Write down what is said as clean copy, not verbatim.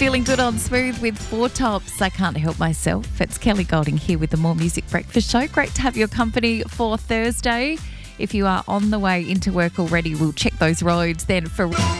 Feeling good on Smooth with Four Tops. I can't help myself. It's Kelly Golding here with the More Music Breakfast Show. Great to have your company for Thursday. If you are on the way into work already, we'll check those roads then for